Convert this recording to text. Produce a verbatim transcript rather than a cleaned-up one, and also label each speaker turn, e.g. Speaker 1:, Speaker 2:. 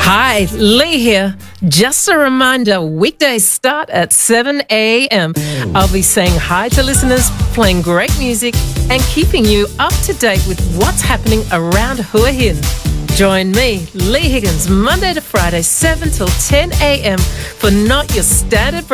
Speaker 1: Hi, Lee here. Just a reminder, weekdays start at seven a.m. I'll be saying hi to listeners, playing great music, and keeping you up to date with what's happening around Hua Hin. Join me, Lee Higgins, Monday to Friday, seven till ten a.m. for Not Your Standard Breakfast.